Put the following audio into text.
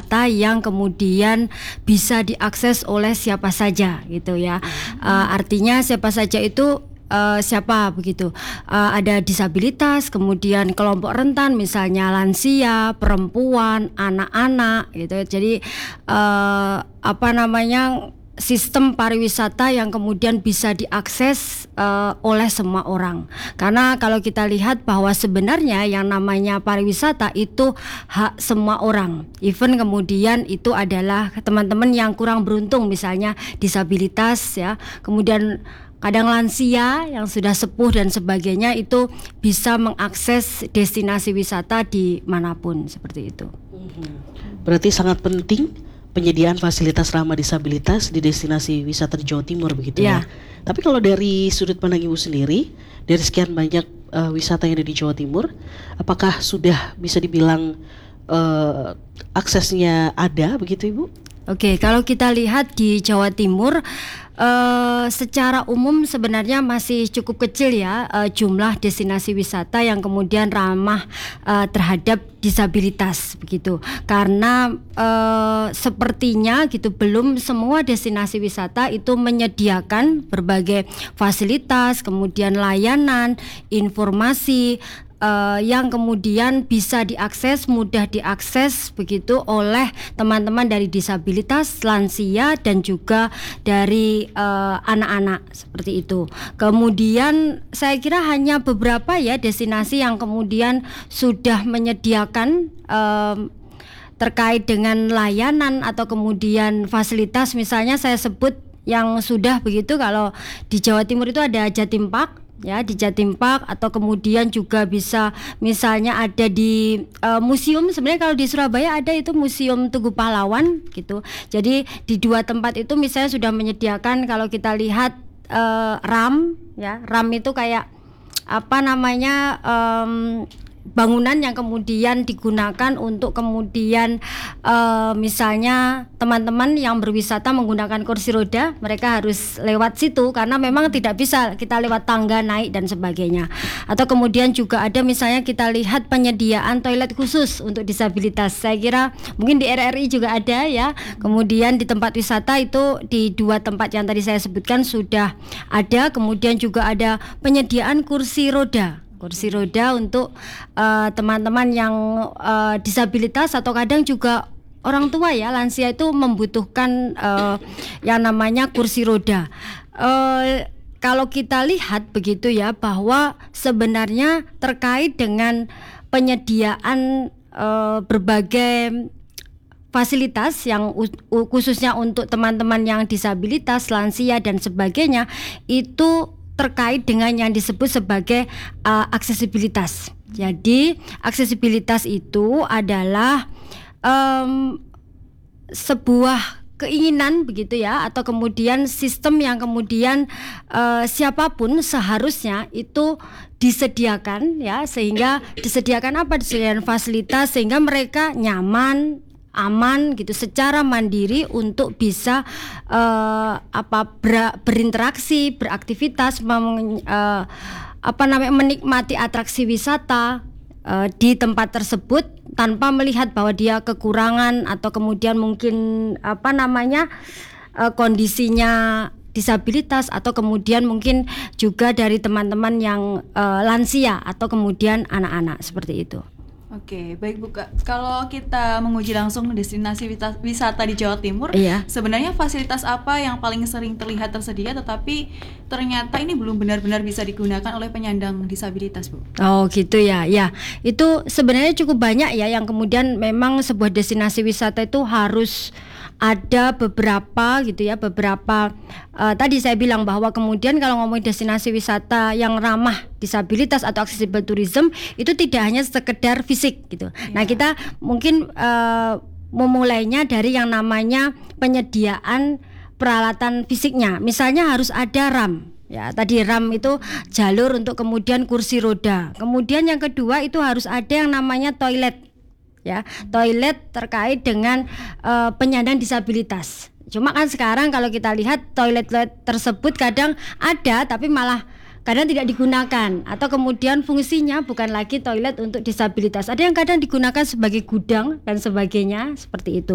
wisata yang kemudian bisa diakses oleh siapa saja gitu ya. Artinya siapa saja itu siapa begitu, ada disabilitas, kemudian kelompok rentan misalnya lansia, perempuan, anak-anak gitu. Jadi sistem pariwisata yang kemudian bisa diakses oleh semua orang. Karena kalau kita lihat bahwa sebenarnya yang namanya pariwisata itu hak semua orang. Even kemudian itu adalah teman-teman yang kurang beruntung, misalnya disabilitas ya. Kemudian kadang lansia yang sudah sepuh dan sebagainya itu bisa mengakses destinasi wisata di manapun seperti itu. Berarti sangat penting penyediaan fasilitas ramah disabilitas di destinasi wisata di Jawa Timur begitu ya. Tapi kalau dari sudut pandang Ibu sendiri, dari sekian banyak wisata yang ada di Jawa Timur, apakah sudah bisa dibilang aksesnya ada begitu Ibu? Oke, kalau kita lihat di Jawa Timur secara umum sebenarnya masih cukup kecil ya jumlah destinasi wisata yang kemudian ramah terhadap disabilitas begitu. Karena sepertinya gitu belum semua destinasi wisata itu menyediakan berbagai fasilitas, kemudian layanan, informasi yang kemudian bisa diakses, mudah diakses begitu oleh teman-teman dari disabilitas, lansia dan juga dari anak-anak seperti itu. Kemudian saya kira hanya beberapa ya destinasi yang kemudian sudah menyediakan terkait dengan layanan atau kemudian fasilitas. Misalnya saya sebut yang sudah begitu, kalau di Jawa Timur itu ada Jatim Park ya, di Jatim Park, atau kemudian juga bisa misalnya ada di museum. Sebenarnya kalau di Surabaya ada itu Museum Tugu Pahlawan gitu. Jadi di dua tempat itu misalnya sudah menyediakan, kalau kita lihat RAM ya, RAM itu kayak bangunan yang kemudian digunakan untuk kemudian misalnya teman-teman yang berwisata menggunakan kursi roda, mereka harus lewat situ karena memang tidak bisa kita lewat tangga naik dan sebagainya. Atau kemudian juga ada misalnya kita lihat penyediaan toilet khusus untuk disabilitas. Saya kira mungkin di RRI juga ada ya. Kemudian di tempat wisata itu di dua tempat yang tadi saya sebutkan sudah ada. Kemudian juga ada penyediaan kursi roda untuk teman-teman yang disabilitas, atau kadang juga orang tua ya, lansia itu membutuhkan yang namanya kursi roda. Kalau kita lihat begitu ya, bahwa sebenarnya terkait dengan penyediaan berbagai fasilitas yang khususnya untuk teman-teman yang disabilitas, lansia dan sebagainya, itu terkait dengan yang disebut sebagai aksesibilitas. Jadi aksesibilitas itu adalah sebuah keinginan begitu ya, atau kemudian sistem yang kemudian siapapun seharusnya itu disediakan ya, sehingga disediakan fasilitas sehingga mereka nyaman, aman gitu, secara mandiri untuk bisa berinteraksi, beraktivitas, menikmati atraksi wisata di tempat tersebut tanpa melihat bahwa dia kekurangan atau kemudian mungkin kondisinya disabilitas, atau kemudian mungkin juga dari teman-teman yang lansia atau kemudian anak-anak seperti itu. Oke, baik Bu. Kalau kita menguji langsung destinasi wisata di Jawa Timur, sebenarnya fasilitas apa yang paling sering terlihat tersedia tetapi ternyata ini belum benar-benar bisa digunakan oleh penyandang disabilitas, Bu? Oh gitu ya. Ya, itu sebenarnya cukup banyak ya yang kemudian memang sebuah destinasi wisata itu harus ada beberapa tadi saya bilang bahwa kemudian kalau ngomongin destinasi wisata yang ramah disabilitas atau accessible tourism itu tidak hanya sekedar fisik gitu. Nah, kita mungkin memulainya dari yang namanya penyediaan peralatan fisiknya. Misalnya harus ada RAM. Ya, tadi RAM itu jalur untuk kemudian kursi roda. Kemudian yang kedua itu harus ada yang namanya toilet. Ya, toilet terkait dengan penyandang disabilitas. Cuma kan sekarang kalau kita lihat toilet tersebut kadang ada tapi malah kadang tidak digunakan, atau kemudian fungsinya bukan lagi toilet untuk disabilitas. Ada yang kadang digunakan sebagai gudang dan sebagainya seperti itu.